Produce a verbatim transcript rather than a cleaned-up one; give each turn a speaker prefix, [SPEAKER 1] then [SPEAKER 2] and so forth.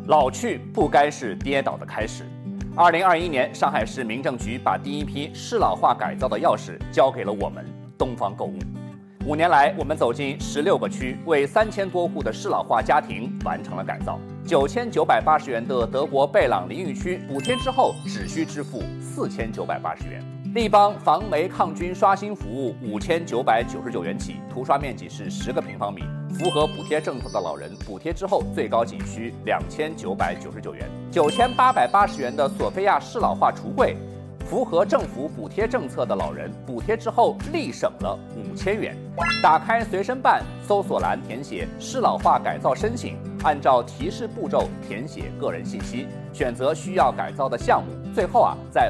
[SPEAKER 1] 老去不该是跌倒的开始。二零二一年，上海市民政局把第一批适老化改造的钥匙交给了我们东方购物。五年来，我们走进十六个区，为三千多户的适老化家庭完成了改造。九千九百八十元的德国贝朗淋浴区补贴之后，只需支付四千九百八十元。立邦防霉抗菌刷新服务五千九百九十九元起，涂刷面积是十个平方米。符合补贴政策的老人，补贴之后最高仅需两千九百九十九元。九千八百八十元的索菲亚适老化橱柜，符合政府补贴政策的老人，补贴之后立省了五千元。打开随身办，搜索栏填写适老化改造申请，按照提示步骤填写个人信息，选择需要改造的项目，最后啊，在